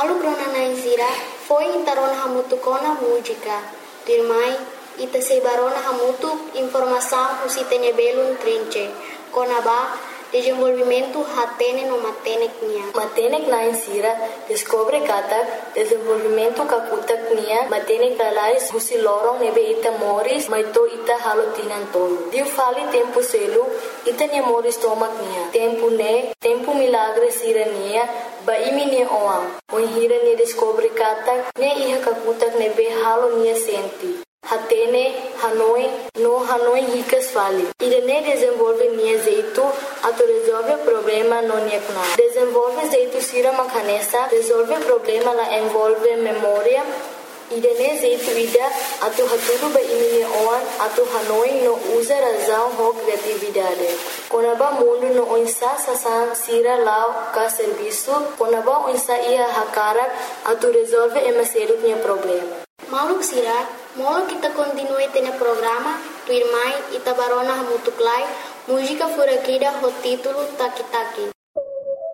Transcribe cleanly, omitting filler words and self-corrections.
Malu grona naizira foi intarona hamutu kona música. Dirmai ita sebarona hamutu informação usitene belun trinche. Konaba desenvolvimento hatene no matenek nia. Matenek na insira descobre kata desenvolvimento kakutak nia matenek alais husilorong nebe ita moris maito ita halotinan tolo. Diu fali tempo selu ita nia moris tomak nia. Tempo milagre sira nia ba imi nia oam. Hira nia descobre kata ne iha kakutak nebe halo nia senti. Hatene, Hanoi ricas fali. Irene desenvolve nia jeito, ato resolve problema no nia kuna. Desenvolve jeito sira makanesa, resolve problema la envolve memória. Irene jeito ida, ato hatulu ba imine oan, ato Hanoi no usa razão ho criatividade. Konaba mundo no onsa sasan sira lao ka serviço, konaba onsa ia hakarak, ato resolve emaseru nia problema. Maluk sira, molo kita continue tene programa, tu irmai ita barona hamutuklai, música furakida ho título Taki Taki.